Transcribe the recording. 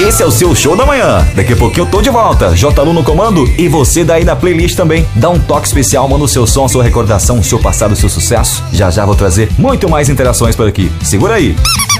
Esse é o seu Show da Manhã. Daqui a pouquinho eu tô de volta. J. Lu no comando e você daí na playlist também. Dá um toque especial, manda o seu som, a sua recordação, o seu passado, o seu sucesso. Já já vou trazer muito mais interações por aqui. Segura aí.